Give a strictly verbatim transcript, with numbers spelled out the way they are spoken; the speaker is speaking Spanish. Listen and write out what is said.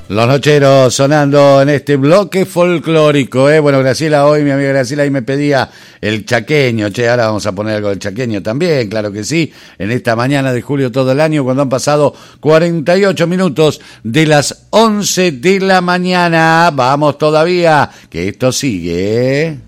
Los Nocheros sonando en este bloque folclórico, ¿eh? Bueno, Graciela, hoy mi amiga Graciela ahí me pedía el chaqueño, che, ahora vamos a poner algo del chaqueño también, claro que sí, en esta mañana de julio todo el año, cuando han pasado cuarenta y ocho minutos de las once de la mañana. Vamos todavía, que esto sigue, ¿eh?